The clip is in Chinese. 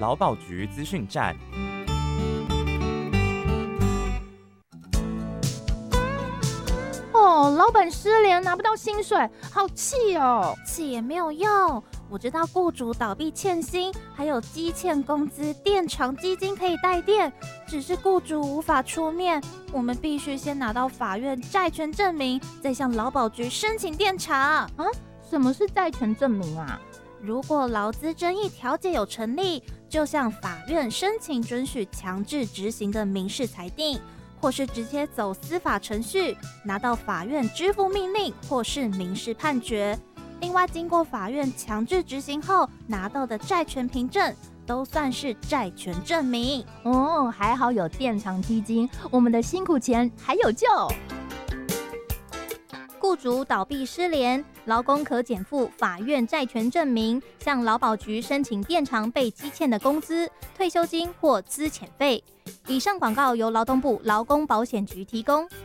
劳保局资讯站。 老板失联拿不到薪水，好气哦！ 气也没有用。我知道雇主倒闭欠薪，还有积欠工资垫偿基金可以代垫，只是雇主无法出面，我们必须先拿到法院债权证明，再向劳保局申请垫偿。 啊？什么是债权证明啊？ 如果劳资争议调解有成立，就向法院申请准许强制执行的民事裁定，或是直接走司法程序，拿到法院支付命令或是民事判决。另外，经过法院强制执行后拿到的债权凭证，都算是债权证明。 还好有垫偿基金，我们的辛苦钱还有救。 雇主倒闭失联，劳工可减负法院债权证明，向劳保局申请垫偿被积欠的工资、退休金或资遣费。以上广告由劳动部劳工保险局提供。